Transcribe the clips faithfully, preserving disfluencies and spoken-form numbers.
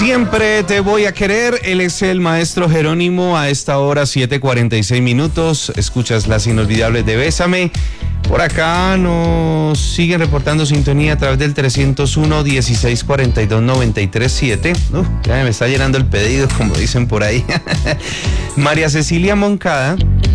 Siempre te voy a querer, él es el maestro Jerónimo a esta hora, siete cuarenta y seis minutos, escuchas las inolvidables de Bésame. Por acá nos siguen reportando sintonía a través del trescientos uno, dieciséis cuarenta y dos, noventa y tres siete. Uh, ya me está llenando el pedido, como dicen por ahí. María Cecilia Moncada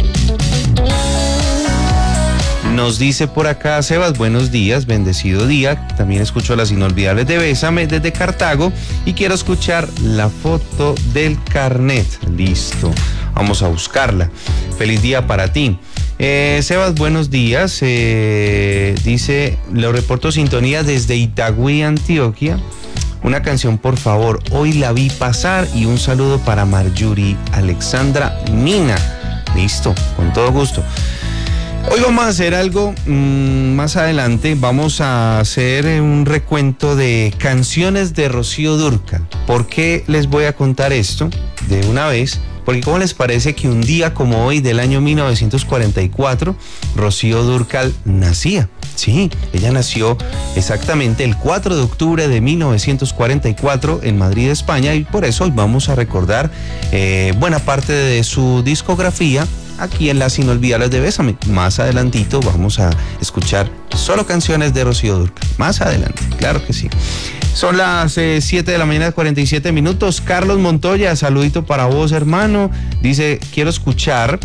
nos dice por acá: Sebas, buenos días, bendecido día. También escucho las inolvidables de Bésame desde Cartago y quiero escuchar la foto del carnet. Listo, vamos a buscarla. Feliz día para ti. Eh, Sebas, buenos días. Eh, dice, le reporto sintonía desde Itagüí, Antioquia. Una canción, por favor, hoy la vi pasar, y un saludo para Marjorie Alexandra Mina. Listo, con todo gusto. Hoy vamos a hacer algo mmm, más adelante, vamos a hacer un recuento de canciones de Rocío Dúrcal. ¿Por qué les voy a contar esto de una vez? Porque ¿cómo les parece que un día como hoy del año mil novecientos cuarenta y cuatro, Rocío Dúrcal nacía? Sí, ella nació exactamente el cuatro de octubre de mil novecientos cuarenta y cuatro en Madrid, España, y por eso hoy vamos a recordar eh, buena parte de su discografía aquí en las inolvidables de Bésame. Más adelantito vamos a escuchar solo canciones de Rocío Dúrcal. Más adelante, claro que sí. Son las eh, siete de la mañana, cuarenta y siete minutos. Carlos Montoya, saludito para vos, hermano. Dice, quiero escuchar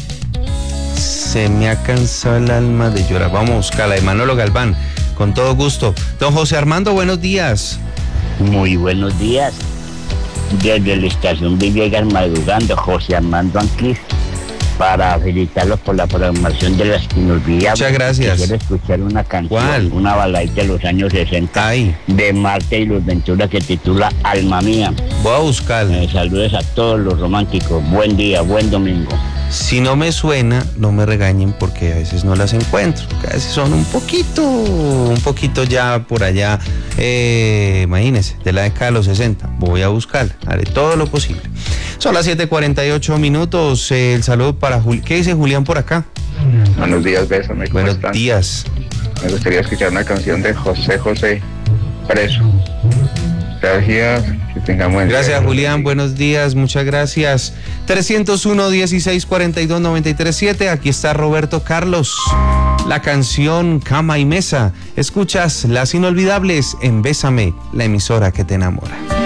Se me ha cansado el alma de llorar. Vamos a buscarla, de Manolo Galván, con todo gusto. Don José Armando, buenos días. Muy buenos días. Desde la estación Villegas madrugando, José Armando Anquis, para felicitarlos por la programación de las inolvidables. Muchas gracias. Quiero escuchar una canción, ¿cuál? Una baladita de los años sesenta. Ay. De Marte y los Ventura, que titula Alma Mía. Voy a buscarla. Eh, saludos a todos los románticos. Buen día, buen domingo. Si no me suena, no me regañen, porque a veces no las encuentro. A veces son un poquito, un poquito ya por allá, eh, imagínense, de la década de los sesenta. Voy a buscarla, haré todo lo posible. Son las siete cuarenta y ocho minutos. Eh, el saludo para Julián. ¿Qué dice Julián por acá? Buenos días, Bésame. ¿Cómo Buenos están? días. Me gustaría escuchar una canción de José José, Preso. Gracias, que tengamos buen día. Gracias, Julián, buenos días, muchas gracias. trescientos uno, dieciséis cuarenta y dos, noventa y tres siete. Aquí está Roberto Carlos. La canción Cama y Mesa. Escuchas las inolvidables en Bésame, la emisora que te enamora.